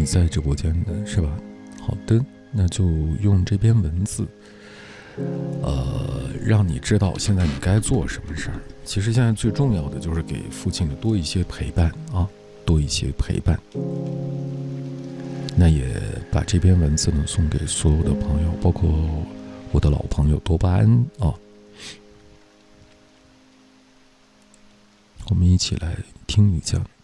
你在直播间的是吧？好的，那就用这篇文字，让你知道现在你该做什么事儿。其实现在最重要的就是给父亲的多一些陪伴啊，多一些陪伴。那也把这篇文字呢送给所有的朋友，包括我的老朋友多巴胺啊。我们一起来听一下。